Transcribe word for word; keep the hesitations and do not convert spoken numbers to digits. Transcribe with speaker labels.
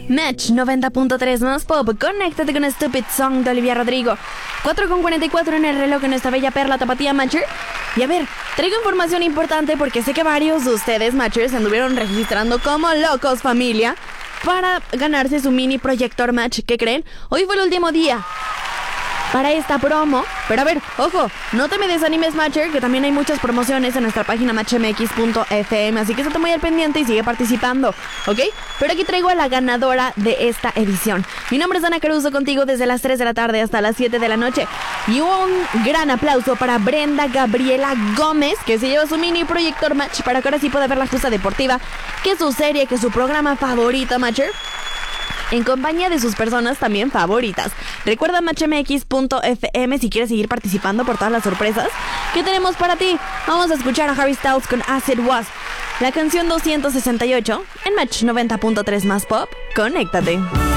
Speaker 1: Match noventa punto tres más pop. Conéctate con Stupid Song de Olivia Rodrigo. cuatro con cuarenta y cuatro en el reloj en nuestra bella perla tapatía Matcher. Y a ver, traigo información importante porque sé que varios de ustedes, Matchers, se anduvieron registrando como locos, familia, para ganarse su mini proyector Match. ¿Qué creen? Hoy fue el último día para esta promo. Pero a ver, ojo, no te me desanimes, Matcher, que también hay muchas promociones en nuestra página match m x punto f m, así que estate muy al pendiente y sigue participando, ¿ok? Pero aquí traigo a la ganadora de esta edición. Mi nombre es Ana Caruso, contigo desde las tres de la tarde hasta las siete de la noche. Y un gran aplauso para Brenda Gabriela Gómez, que se lleva su mini proyector Match para que ahora sí pueda ver La Justa Deportiva, que es su serie, que es su programa favorito, Matcher, en compañía de sus personas también favoritas. Recuerda match m x punto f m si quieres seguir participando por todas las sorpresas que tenemos para ti. Vamos a escuchar a Harry Styles con As It Was, la canción doscientos sesenta y ocho en Match noventa punto tres más pop. Conéctate.